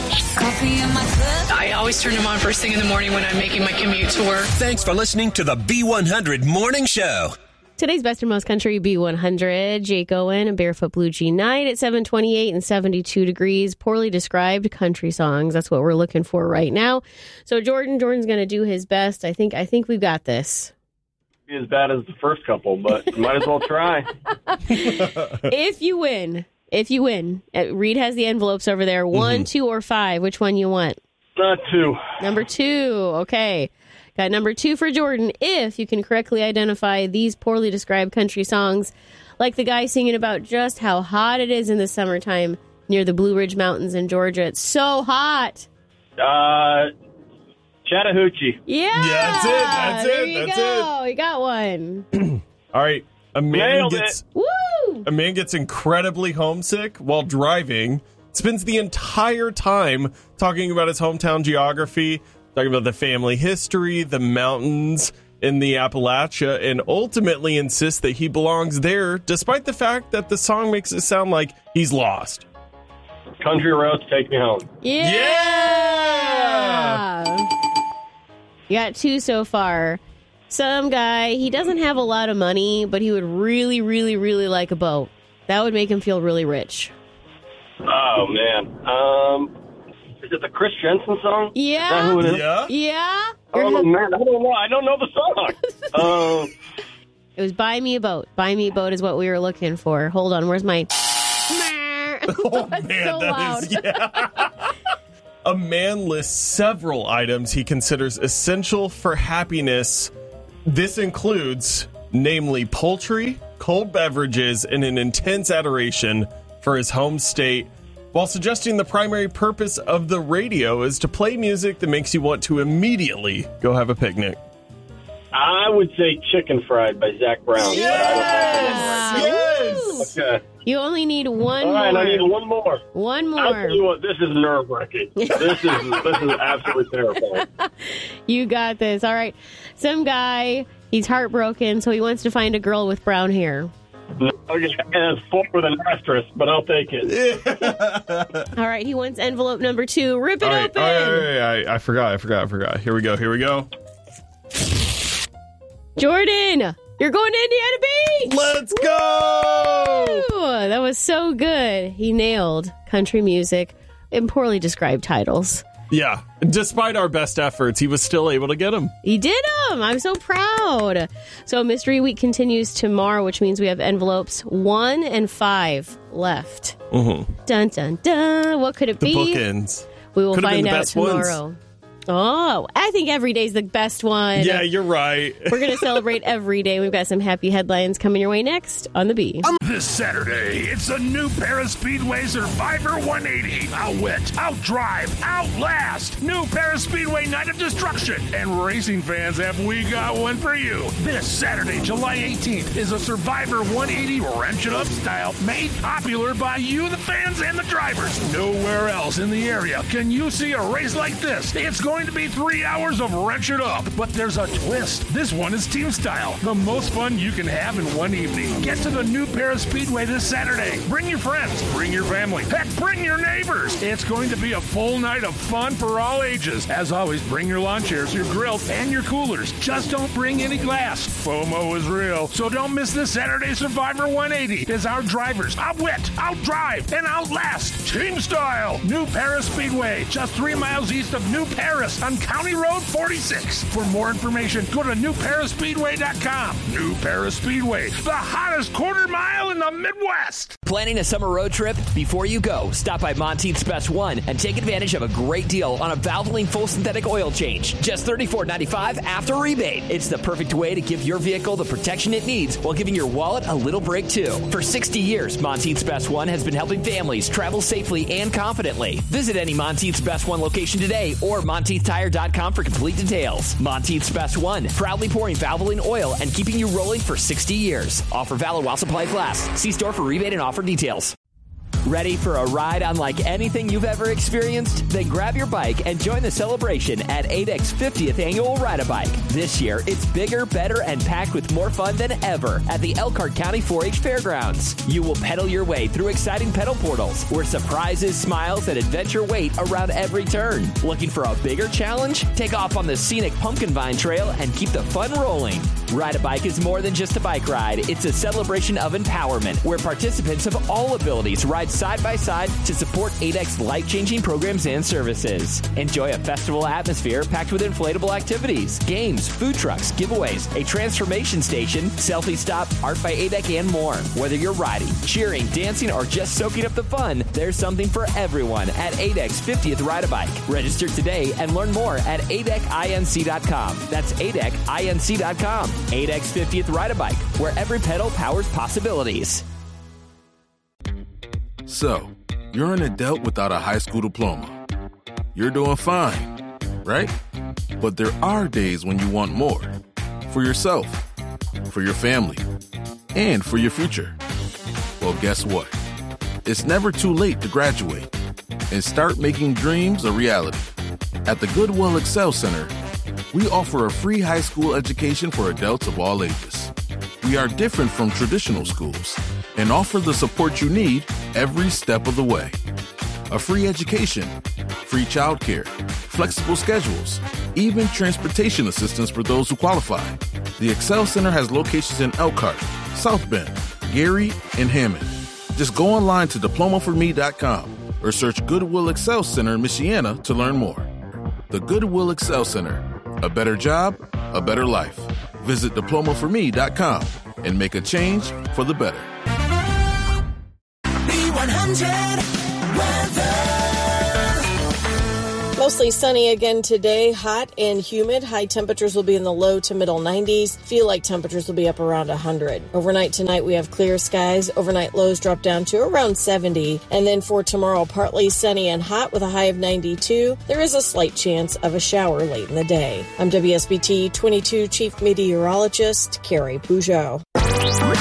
Coffee in my cup. I always turn them on first thing in the morning when I'm making my commute to work. Thanks for listening to the B100 Morning Show. Today's Best and Most Country B100, Jake Owen, a Barefoot Blue Jean Night at 7:28 and 72 degrees. Poorly described country songs. That's what we're looking for right now. So Jordan's going to do his best. I think we've got this. As bad as the first couple, but might as well try. If you win, Reed has the envelopes over there. 1, 2, or 5. Which one you want? 2. Number 2. Okay. Got number 2 for Jordan. If you can correctly identify these poorly described country songs, like the guy singing about just how hot it is in the summertime near the Blue Ridge Mountains in Georgia. It's so hot. Chattahoochee. Yeah. That's it. There you go. You got one. All right. A man gets incredibly homesick while driving, spends the entire time talking about his hometown geography, talking about the family history, the mountains in the Appalachia, and ultimately insists that he belongs there, despite the fact that the song makes it sound like he's lost. Country Roads, Take Me Home. Yeah. You got 2 so far. Some guy, he doesn't have a lot of money, but he would really, really, really like a boat. That would make him feel really rich. Oh, man. Is it the Chris Jensen song? Yeah. Is that who it is? Yeah. Oh, man. I don't know. I don't know the song. It was Buy Me a Boat. Buy Me a Boat is what we were looking for. Hold on. Where's my... Oh, man. so loud. A man lists several items he considers essential for happiness. This includes, namely, poultry, cold beverages, and an intense adoration for his home state, while suggesting the primary purpose of the radio is to play music that makes you want to immediately go have a picnic. I would say Chicken Fried by Zach Brown. Yes! Okay. You only need one All right, more. I need one more. One more. I'll tell you what, this is nerve-wracking. This is absolutely terrifying. You got this. All right. Some guy, he's heartbroken, so he wants to find a girl with brown hair. Okay, and it's 4 with an asterisk, but I'll take it. All right, he wants envelope number 2. Rip it open. All right. I forgot. Here we go. Jordan, you're going to Indiana Beach. Let's go! Woo! That was so good. He nailed country music in poorly described titles. Yeah. Despite our best efforts, he was still able to get them. He did them. I'm so proud. So Mystery Week continues tomorrow, which means we have envelopes 1 and 5 left. Mm-hmm. Dun, dun, dun. What could it be? The bookends. We will Could've been find the out best tomorrow. ones. Oh, I think every day's the best one. Yeah, you're right. We're going to celebrate every day. We've got some happy headlines coming your way next on The Bee. This Saturday, it's a new Paris Speedway Survivor 180. Outwit, outdrive, outlast. New Paris Speedway Night of Destruction. And racing fans, have we got one for you. This Saturday, July 18th, is a Survivor 180 Wrench It Up style made popular by you, the fans, and the drivers. Nowhere else in the area can you see a race like this. It's going to be 3 hours of Wrench It Up, but there's a twist. This one is team style, the most fun you can have in one evening. Get to the new Paris Speedway this Saturday. Bring your friends, bring your family, heck, bring your neighbors. It's going to be a full night of fun for all ages. As always, bring your lawn chairs, your grill, and your coolers. Just don't bring any glass. FOMO is real, so don't miss this Saturday Survivor 180 as our drivers outwit, outdrive, and outlast team style. New Paris Speedway, just 3 miles east of New Paris on County Road 46. For more information, go to newparisspeedway.com. New Paris Speedway, the hottest quarter mile in the Midwest. Planning a summer road trip? Before you go, stop by Monteith's Best One and take advantage of a great deal on a Valvoline full synthetic oil change. Just $34.95 after rebate. It's the perfect way to give your vehicle the protection it needs while giving your wallet a little break too. For 60 years, Monteith's Best One has been helping families travel safely and confidently. Visit any Monteith's Best One location today or MonteithTire.com for complete details. Monteith's Best One, proudly pouring Valvoline oil and keeping you rolling for 60 years. Offer valid while supplies last. See store for rebate and offer details. Ready for a ride unlike anything you've ever experienced? Then grab your bike and join the celebration at ADEC's 50th Annual Ride-A-Bike. This year, it's bigger, better, and packed with more fun than ever at the Elkhart County 4-H Fairgrounds. You will pedal your way through exciting pedal portals where surprises, smiles, and adventure wait around every turn. Looking for a bigger challenge? Take off on the scenic Pumpkin Vine Trail and keep the fun rolling. Ride-A-Bike is more than just a bike ride. It's a celebration of empowerment where participants of all abilities ride side by side to support ADEC's life-changing programs and services. Enjoy a festival atmosphere packed with inflatable activities, games, food trucks, giveaways, a transformation station, selfie stop, art by ADEC, and more. Whether you're riding, cheering, dancing, or just soaking up the fun, there's something for everyone at ADEC's 50th Ride-A-Bike. Register today and learn more at adecinc.com. That's adecinc.com. ADEC's 50th Ride-A-Bike, where every pedal powers possibilities. So, you're an adult without a high school diploma. You're doing fine, right? But there are days when you want more. For yourself, for your family, and for your future. Well, guess what? It's never too late to graduate and start making dreams a reality. At the Goodwill Excel Center, we offer a free high school education for adults of all ages. We are different from traditional schools and offer the support you need every step of the way. A free education, free childcare, flexible schedules, even transportation assistance for those who qualify. The Excel Center has locations in Elkhart, South Bend, Gary, and Hammond. Just go online to diplomaforme.com or search Goodwill Excel Center in Michiana to learn more. The Goodwill Excel Center. A better job, a better life. Visit diplomaforme.com and make a change for the better. B100 weather. Mostly sunny again today, hot and humid. High temperatures will be in the low to middle 90s. Feel like temperatures will be up around 100. Overnight tonight, we have clear skies. Overnight lows drop down to around 70. And then for tomorrow, partly sunny and hot with a high of 92. There is a slight chance of a shower late in the day. I'm WSBT 22 Chief Meteorologist Carrie Peugeot.